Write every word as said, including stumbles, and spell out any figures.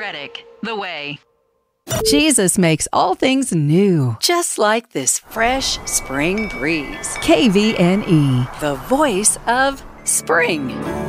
Reddick, The Way. Jesus makes all things new, just like this fresh spring breeze. K V N E, the voice of spring.